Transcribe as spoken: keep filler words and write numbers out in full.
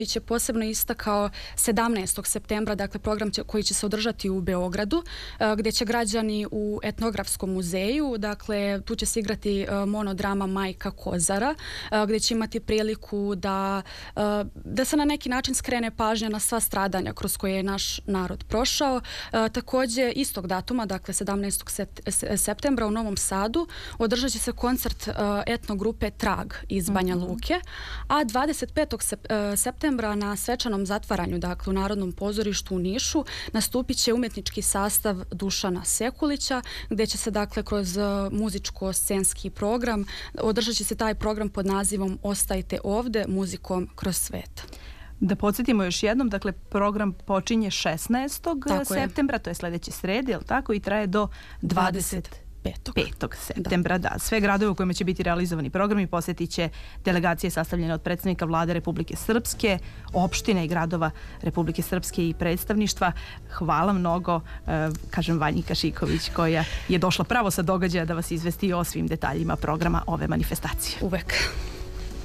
je posebno istakao sedamnaestog septembra, dakle program će, koji će se održati u Beogradu, gdje će građani u etnografskom muzeju, dakle tu će se igrati monodrama Majka Kozara, gdje će imati priliku da, da se na neki način skrene pažnja na sva stradanja kroz koje je naš narod prošao. Također istog datuma, dakle sedamnaestog septembra u Novom Sadu, održat će se koncert etnogrupe Trag iz Banja Luke, a dvadeset petog septembra na svečanom zatvaranju, dakle u Narodnom pozorištu u Nišu, nastupit će umjetnički sastav Dušana Sekulića, gdje će se dakle kroz muzičko-scenski program, održat će se taj program pod nazivom Ostajte ovde, muzikom kroz svet. Da podsjetimo još jednom, dakle program počinje šesnaestog septembra, to je sljedeće srede, jel tako, i traje do dvadeset petog septembra. Da. Sve gradove u kojima će biti realizovani programi posjetit će delegacije sastavljene od predstavnika vlade Republike Srpske, opštine i gradova Republike Srpske i predstavništva. Hvala mnogo, kažem, Vanji Kašiković, koja je došla pravo sa događaja da vas izvesti o svim detaljima programa ove manifestacije. Uvek.